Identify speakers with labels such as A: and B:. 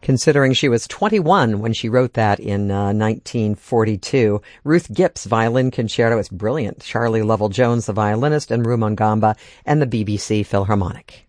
A: considering she was 21 when she wrote that in 1942. Ruth Gipp's violin concerto is brilliant. Charlie Lovell-Jones, the violinist, and Rumon Gamba and the BBC Philharmonic.